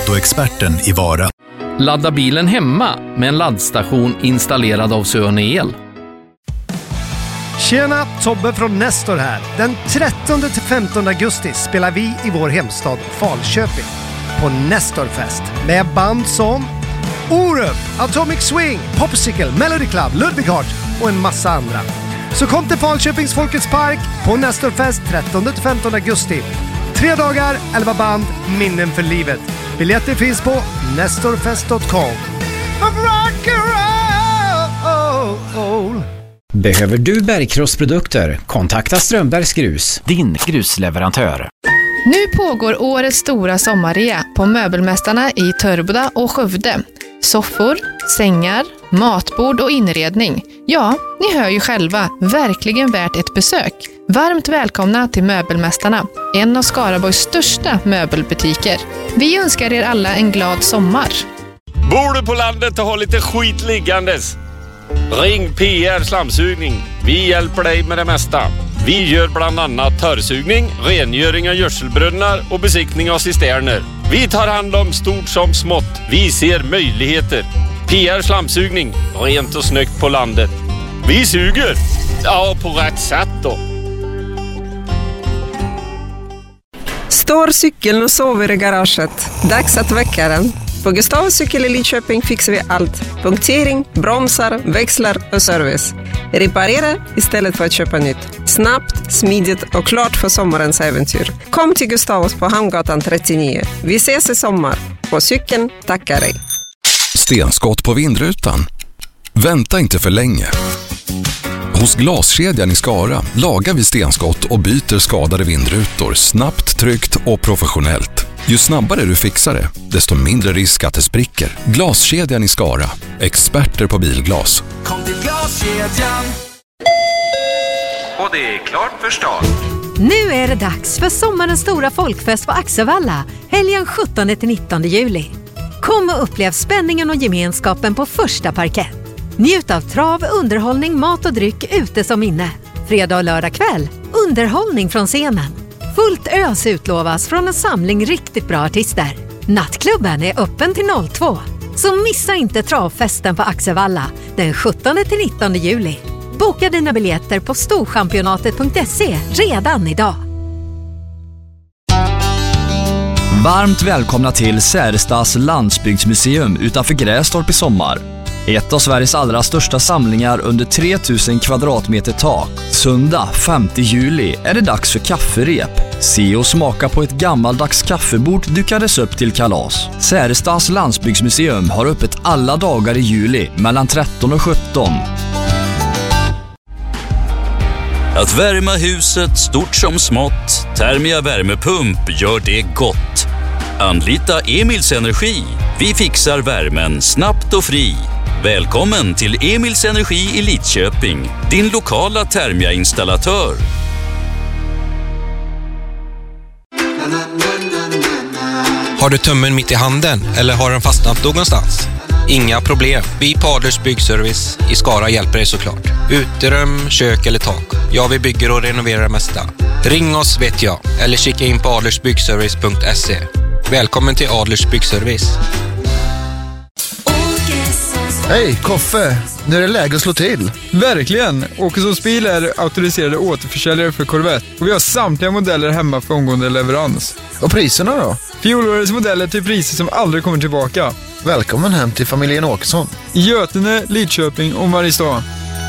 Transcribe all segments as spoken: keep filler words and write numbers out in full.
Autoexperten i Vara. Ladda bilen hemma med en laddstation installerad av Söne El. Tjena, Tobbe från Nestor här. Den trettonde till femtonde augusti spelar vi i vår hemstad Falköping på Nestorfest med band som Orup, Atomic Swing, Popsicle, Melody Club, Ludwig Hart och en massa andra. Så kom till Falköpings Folkets Park på Nestorfest trettonde till femtonde augusti. Tre dagar, elva band, minnen för livet. Biljetter finns på nestorfest punkt com. Behöver du bergkrossprodukter? Kontakta Strömbergs Grus, din grusleverantör. Nu pågår årets stora sommarrea på Möbelmästarna i Törboda och Skövde. Soffor, sängar, matbord och inredning. Ja, ni hör ju själva, verkligen värt ett besök. Varmt välkomna till Möbelmästarna, en av Skaraborgs största möbelbutiker. Vi önskar er alla en glad sommar. Bor du på landet och har lite skit liggandes? Ring P R Slamsugning. Vi hjälper dig med det mesta. Vi gör bland annat törrsugning, rengöring av gödselbrunnar och besiktning av cisterner. Vi tar hand om stort som smått. Vi ser möjligheter. P R Slamsugning. Rent och snyggt på landet. Vi suger. Ja, på rätt sätt då. Står cykeln och sover i garaget. Dags att väcka den. På Gustavs cykel i Lidköping fixar vi allt. Punktering, bromsar, växlar och service. Reparera istället för att köpa nytt. Snabbt, smidigt och klart för sommarens äventyr. Kom till Gustavs på Hamngatan trettionio. Vi ses i sommar. På cykeln tackar dig. Stenskott på vindrutan. Vänta inte för länge. Hos Glaskedjan i Skara lagar vi stenskott och byter skadade vindrutor snabbt, tryggt och professionellt. Ju snabbare du fixar det, desto mindre risk att det spricker. Glaskedjan i Skara. Experter på bilglas. Kom till Glaskedjan. Och det är klart för start. Nu är det dags för sommarens stora folkfest på Axevalla. Helgen sjuttonde till nittonde juli. Kom och upplev spänningen och gemenskapen på första parkett. Njut av trav, underhållning, mat och dryck ute som inne. Fredag och lördag kväll. Underhållning från scenen. Fullt ös utlovas från en samling riktigt bra artister. Nattklubben är öppen till noll två. Så missa inte travfesten på Axevalla den sjuttonde till nittonde juli. Boka dina biljetter på storchampionatet punkt se redan idag. Varmt välkomna till Särestas landsbygdsmuseum utanför Grästorp i sommar. Ett av Sveriges allra största samlingar under tre tusen kvadratmeter tak. Söndag femte juli är det dags för kafferep. Se och smaka på ett gammaldags kaffebord dukades upp till kalas. Särestas landsbygdsmuseum har öppet alla dagar i juli mellan tretton och sjutton. Att värma huset stort som smått, Thermia värmepump gör det gott. Anlita Emils Energi. Vi fixar värmen snabbt och fri. Välkommen till Emils Energi i Lidköping, din lokala Thermia-installatör. Har du tummen mitt i handen eller har den fastnat någonstans? Inga problem. Vi på Adlers Byggservice i Skara hjälper dig såklart. Uterum, kök eller tak. Ja, vi bygger och renoverar det mesta. Ring oss vet jag eller kika in på adlersbyggservice punkt se. Välkommen till Adlers Byggservice. Hej, Koffe. Nu är det läge att slå till. Verkligen. Åkessons bil är auktoriserade återförsäljare för Corvette. Och vi har samtliga modeller hemma för omgående leverans. Och priserna då? Fjolårets modeller till priser som aldrig kommer tillbaka. Välkommen hem till familjen Åkesson. I Götene, Lidköping och Mariestad.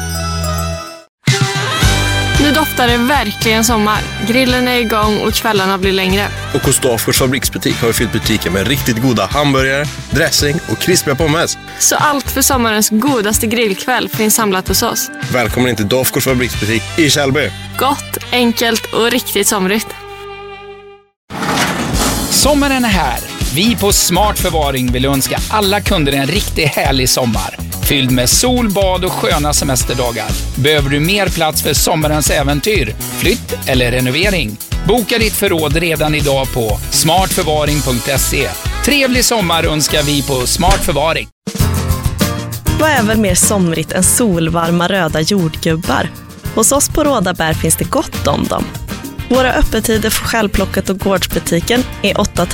Nu doftar det verkligen sommar. Grillen är igång och kvällarna blir längre. Och hos Dafgårds fabriksbutik har vi fyllt butiken med riktigt goda hamburgare, dressing och krispiga pommes. Så allt för sommarens godaste grillkväll finns samlat hos oss. Välkommen in till Dafgårds fabriksbutik i Kjellby. Gott, enkelt och riktigt somrigt. Sommaren är här. Vi på Smart Förvaring vill önska alla kunder en riktigt härlig sommar. Fylld med sol, bad och sköna semesterdagar. Behöver du mer plats för sommarens äventyr, flytt eller renovering? Boka ditt förråd redan idag på smart förvaring punkt se. Trevlig sommar önskar vi på Smart Förvaring. Vad är väl mer somrigt än solvarma röda jordgubbar? Hos oss på Rådabär finns det gott om dem. Våra öppettider för självplocket och gårdsbutiken är åtta